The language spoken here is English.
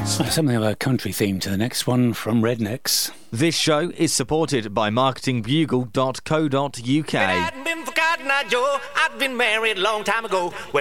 Something of a country theme to the next one from Rednecks. This show is supported by marketingbugle.co.uk. It hadn't been for Cotton Eye Joe, I'd been married a long time ago. Well,